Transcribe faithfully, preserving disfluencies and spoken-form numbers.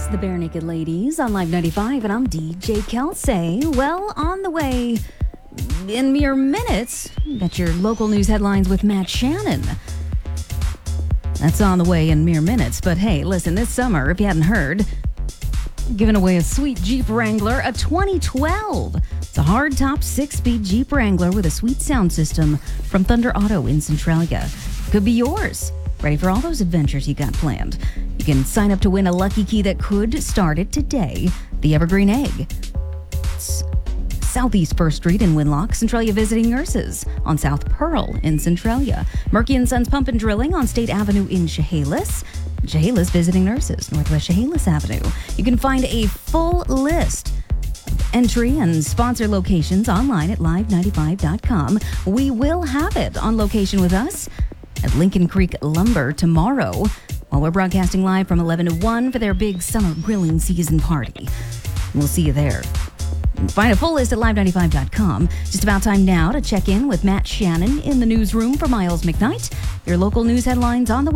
the Bare Naked Ladies on Live ninety-five, and I'm D J Kelsey. Well, on the way in mere minutes, got your local news headlines with Matt Shannon. That's on the way in mere minutes. But hey, listen, this summer, if you hadn't heard, giving away a sweet Jeep Wrangler, a twenty twelve. It's a hardtop six-speed Jeep Wrangler with a sweet sound system from Thunder Auto in Centralia. Could be yours. Ready for all those adventures you got planned? You can sign up to win a lucky key that could start it today. The Evergreen Egg. It's Southeast First Street in Winlock. Centralia Visiting Nurses on South Pearl in Centralia. Murky and Sons Pump and Drilling on State Avenue in Chehalis. Chehalis Visiting Nurses, Northwest Chehalis Avenue. You can find a full list of entry and sponsor locations online at live ninety-five dot com. We will have it on location with us at Lincoln Creek Lumber tomorrow, while we're broadcasting live from eleven to one for their big summer grilling season party. We'll see you there. Find a full list at live ninety-five dot com. Just about time now to check in with Matt Shannon in the newsroom for Miles McKnight. Your local news headlines on the way.